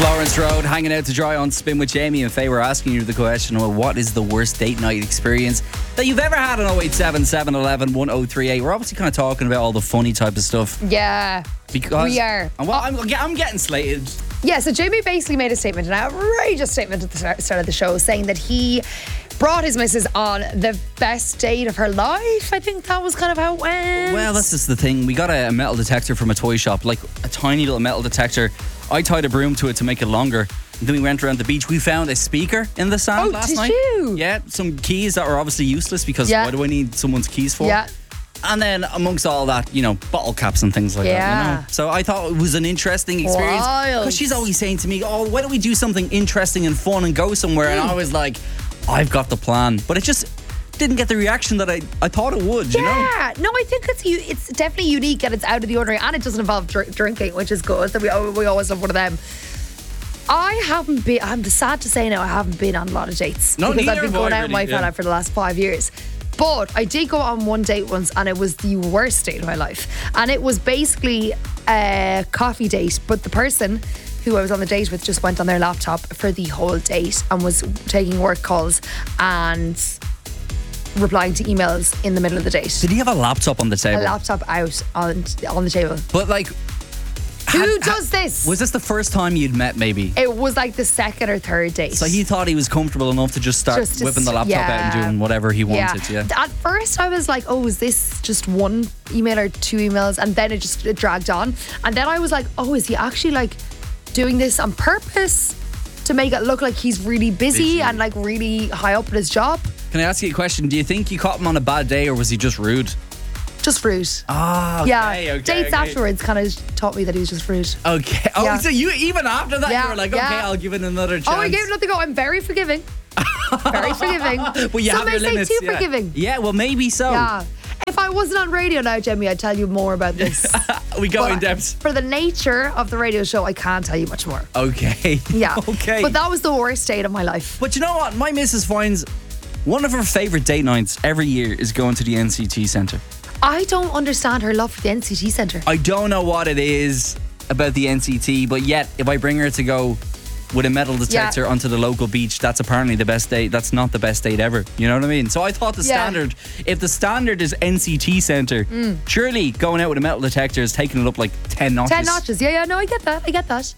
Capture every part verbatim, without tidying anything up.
Florence Road, hanging out to dry on Spin with Jamie and Faye. We're asking you the question, well, what is the worst date night experience that you've ever had on oh eight seven, seven one one, one oh three eight? We're obviously kind of talking about all the funny type of stuff. Yeah, because, we are. And well, I'm, I'm getting slated. Yeah, so Jamie basically made a statement, an outrageous statement at the start of the show, saying that he brought his missus on the best date of her life. I think that was kind of how it went. Well, that's just the thing. We got a, a metal detector from a toy shop, like a tiny little metal detector. I tied a broom to it to make it longer. And then we went around the beach. We found a speaker in the sand oh, last did night. you? Yeah, some keys that were obviously useless because yeah. what do I need someone's keys for? Yeah. And then amongst all that, you know, bottle caps and things like yeah. that, you know. So I thought it was an interesting experience. Because she's always saying to me, oh, why don't we do something interesting and fun and go somewhere? Mm. And I was like, I've got the plan. But it just didn't get the reaction that I, I thought it would, yeah. you know? Yeah, no, I think it's it's definitely unique and it's out of the ordinary and it doesn't involve dr- drinking, which is good. So we, we always have one of them. I haven't been, I'm sad to say now, I haven't been on a lot of dates. No, because neither I've been have I going out really, with my yeah. fella for the last five years. But I did go on one date once and it was the worst date of my life. And it was basically a coffee date, but the person who I was on the date with just went on their laptop for the whole date and was taking work calls and replying to emails in the middle of the date. Did he have a laptop on the table? A laptop out on on the table. But like, who had, does had, this? Was this the first time you'd met, maybe? It was like the second or third date. So he thought he was comfortable enough to just start Just to whipping the laptop yeah. out and doing whatever he wanted, yeah. yeah. At first I was like, oh, is this just one email or two emails? And then it just it dragged on. And then I was like, oh, is he actually like doing this on purpose to make it look like he's really busy, busy. and like really high up in his job? Can I ask you a question? Do you think you caught him on a bad day or was he just rude? Just rude. Ah, oh, okay, yeah. okay. Dates okay. afterwards kind of taught me that he was just rude. Okay. Oh, yeah. so you even after that yeah, you were like, yeah. okay, I'll give it another chance. Oh, I gave it another go. I'm very forgiving. very forgiving. But you Some have your may limits. say too yeah. forgiving. Yeah, well, maybe so. Yeah. If I wasn't on radio now, Jamie, I'd tell you more about this. We go but in depth. For the nature of the radio show, I can't tell you much more. Okay. Yeah. Okay. But that was the worst date of my life. But you know what? My missus finds one of her favourite date nights every year is going to the N C T Centre. I don't understand her love for the N C T Centre. I don't know what it is about the N C T, but yet if I bring her to go with a metal detector yeah. onto the local beach, that's apparently the best date. That's not the best date ever. You know what I mean? So I thought the yeah. standard, if the standard is N C T Centre, mm. surely going out with a metal detector is taking it up like ten notches. Ten notches, yeah, yeah, no, I get that, I get that.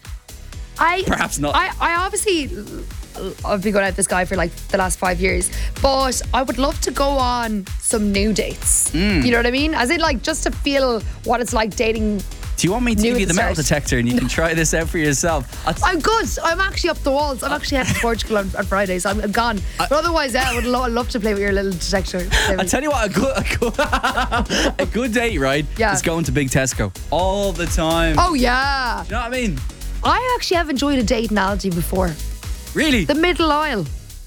I Perhaps not. I, I obviously, I've been going out with this guy for like the last five years, but I would love to go on some new dates. Mm. You know what I mean? As in like just to feel what it's like dating. Do you want me to give you the metal detector and you can try this out for yourself? I'll t- I'm good. I'm actually up the walls. I'm actually heading to Portugal on, on Friday, so I'm, I'm gone. I, but otherwise, yeah, I would lo- love to play with your little detector. I'll tell you what, a good, a good, a good date, right? Yeah. Is going to Big Tesco all the time. Oh, yeah. Do you know what I mean? I actually have enjoyed a date in Aldi before. Really? The middle aisle.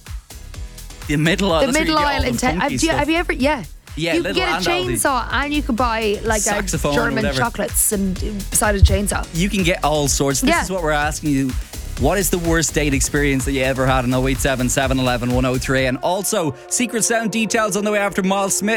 The middle aisle? The middle aisle in Te- have, you, have you ever, yeah. Yeah, you can get a chainsaw Aldi. And you can buy like a German chocolates and beside a chainsaw. You can get all sorts. This yeah. is what we're asking you. What is the worst date experience that you ever had on oh eight seven, seven one one, one oh three? And also, secret sound details on the way after Miles Smith.